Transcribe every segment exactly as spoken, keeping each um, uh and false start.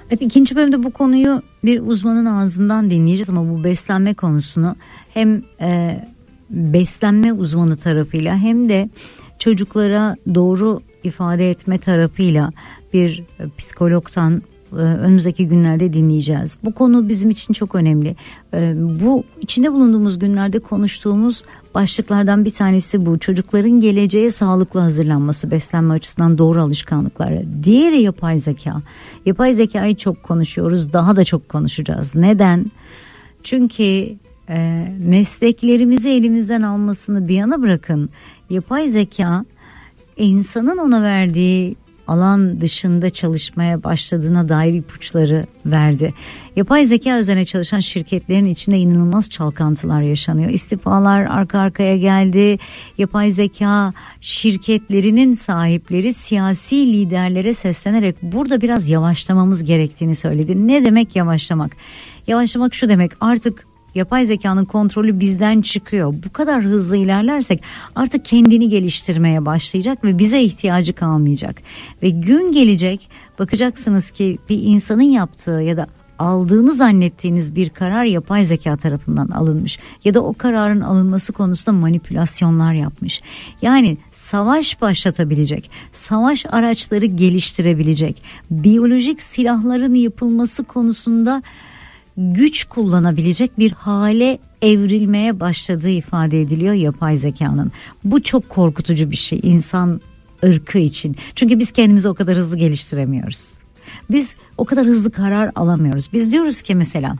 Evet, ikinci bölümde bu konuyu bir uzmanın ağzından dinleyeceğiz ama bu beslenme konusunu hem e, beslenme uzmanı tarafıyla hem de çocuklara doğru ifade etme tarafıyla bir psikologtan önümüzdeki günlerde dinleyeceğiz. Bu konu bizim için çok önemli. Bu içinde bulunduğumuz günlerde konuştuğumuz başlıklardan bir tanesi bu. Çocukların geleceğe sağlıklı hazırlanması, beslenme açısından doğru alışkanlıklar. Diğeri yapay zeka. Yapay zekayı çok konuşuyoruz, daha da çok konuşacağız. Neden? Çünkü e, mesleklerimizi elimizden almasını bir yana bırakın. Yapay zeka insanın ona verdiği alan dışında çalışmaya başladığına dair ipuçları verdi. Yapay zeka üzerine çalışan şirketlerin içinde inanılmaz çalkantılar yaşanıyor. İstifalar arka arkaya geldi. Yapay zeka şirketlerinin sahipleri siyasi liderlere seslenerek burada biraz yavaşlamamız gerektiğini söyledi. Ne demek yavaşlamak? Yavaşlamak şu demek: artık yapay zekanın kontrolü bizden çıkıyor. Bu kadar hızlı ilerlersek artık kendini geliştirmeye başlayacak ve bize ihtiyacı kalmayacak. Ve gün gelecek, bakacaksınız ki bir insanın yaptığı ya da aldığını zannettiğiniz bir karar yapay zeka tarafından alınmış ya da o kararın alınması konusunda manipülasyonlar yapmış. Yani savaş başlatabilecek, savaş araçları geliştirebilecek, biyolojik silahların yapılması konusunda güç kullanabilecek bir hale evrilmeye başladığı ifade ediliyor yapay zekanın. Bu çok korkutucu bir şey insan ırkı için. Çünkü biz kendimizi o kadar hızlı geliştiremiyoruz. Biz o kadar hızlı karar alamıyoruz. Biz diyoruz ki mesela,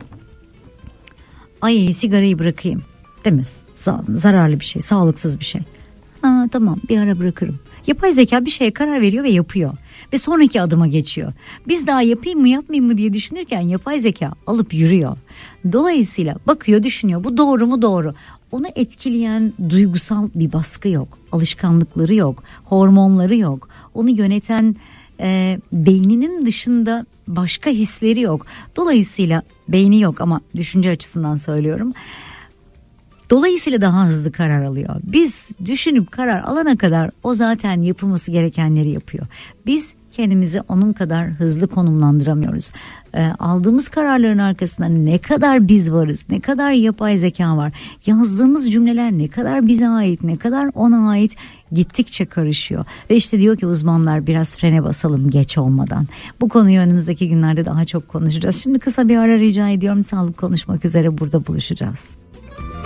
ay sigarayı bırakayım, değil mi? Zararlı bir şey, sağlıksız bir şey. Ha, tamam, bir ara bırakırım. Yapay zeka bir şeye karar veriyor ve yapıyor. Ve sonraki adıma geçiyor. Biz daha yapayım mı yapmayayım mı diye düşünürken yapay zeka alıp yürüyor. Dolayısıyla bakıyor, düşünüyor, bu doğru mu? Doğru. Onu etkileyen duygusal bir baskı yok. Alışkanlıkları yok. Hormonları yok. Onu yöneten e, beyninin dışında başka hisleri yok. Dolayısıyla beyni yok ama düşünce açısından söylüyorum. Dolayısıyla daha hızlı karar alıyor. Biz düşünüp karar alana kadar o zaten yapılması gerekenleri yapıyor. Biz kendimizi onun kadar hızlı konumlandıramıyoruz. E, aldığımız kararların arkasında ne kadar biz varız, ne kadar yapay zeka var, yazdığımız cümleler ne kadar bize ait, ne kadar ona ait gittikçe karışıyor. Ve işte diyor ki uzmanlar, biraz frene basalım geç olmadan. Bu konuyu önümüzdeki günlerde daha çok konuşacağız. Şimdi kısa bir ara rica ediyorum. Sağlık konuşmak üzere burada buluşacağız.